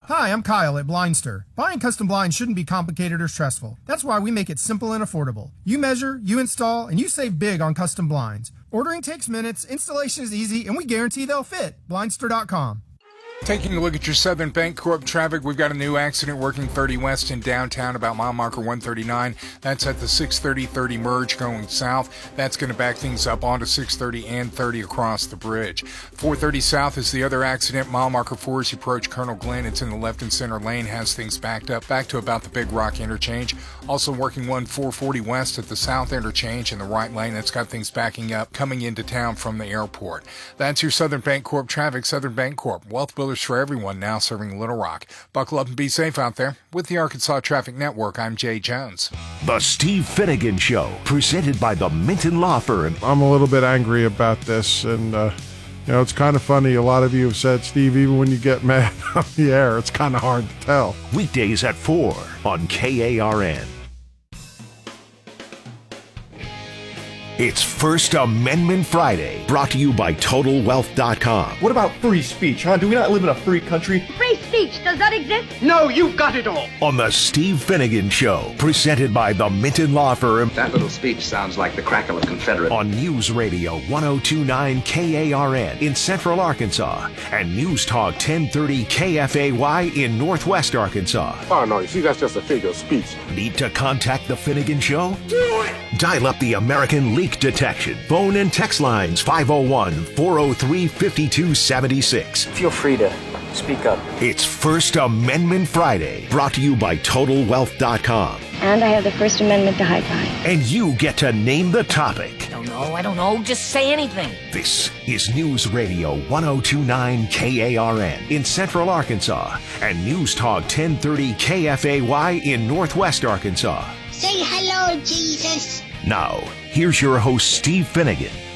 Hi, I'm Kyle at Blindster. Buying custom blinds shouldn't be complicated or stressful. That's why we make it simple and affordable. You measure, you install, and you save big on custom blinds. Ordering takes minutes, installation is easy, and we guarantee they'll fit. Blindster.com. Taking a look at your Southern Bancorp traffic, we've got a new accident working 30 west in downtown about mile marker 139. That's at the 630-30 merge going south. That's going to back things up onto 630 and 30 across the bridge. 430 south is the other accident. Mile marker 4 as you approach Colonel Glenn. It's in the left and center lane, has things backed up back to about the Big Rock interchange. Also working 440 west at the south interchange in the right lane. That's got things backing up coming into town from the airport. That's your Southern Bancorp traffic. Southern Bancorp, wealth builders for everyone, now serving Little Rock. Buckle up and be safe out there. With the Arkansas Traffic Network, I'm Jay Jones. The Steve Finnegan Show, presented by the Minton Law Firm. I'm a little bit angry about this, and it's kind of funny. A lot of you have said, Steve, even when you get mad on the air, it's kind of hard to tell. Weekdays at 4 on KARN. It's First Amendment Friday, brought to you by TotalWealth.com. What about free speech, huh? Do we not live in a free country? Free speech, does that exist? No, you've got it all. On the Steve Finnegan Show, presented by the Minton Law Firm. That little speech sounds like the crackle of Confederate. On News Radio 1029 KARN in Central Arkansas and News Talk 1030 KFAY in Northwest Arkansas. Oh, no, you see, that's just a figure of speech. Need to contact the Finnegan Show? Do it! Dial up the American Leak Detection. Phone and text lines 501-403-5276. Feel free to speak up. It's First Amendment Friday, brought to you by TotalWealth.com. And I have the First Amendment to hide behind. And you get to name the topic. I don't know. Just say anything. This is News Radio 1029 KARN in Central Arkansas and News Talk 1030 KFAY in Northwest Arkansas. Say hello, Jesus. Now, here's your host, Steve Finnegan,